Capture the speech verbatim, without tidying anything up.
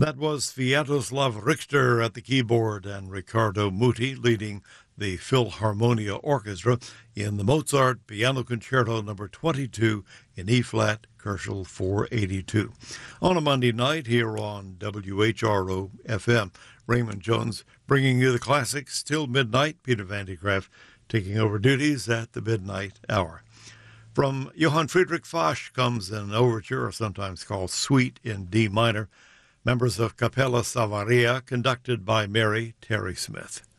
That was Sviatoslav Richter at the keyboard and Riccardo Muti leading the Philharmonia Orchestra in the Mozart Piano Concerto number twenty-two in E-flat, Kerschel four eighty-two. On a Monday night here on W H R O F M, Raymond Jones bringing you the classics till midnight. Peter Van de Graaff taking over duties at the midnight hour. From Johann Friedrich Foch comes an overture, or sometimes called Suite in D minor, members of Capella Savaria, conducted by Mary Terry Smith.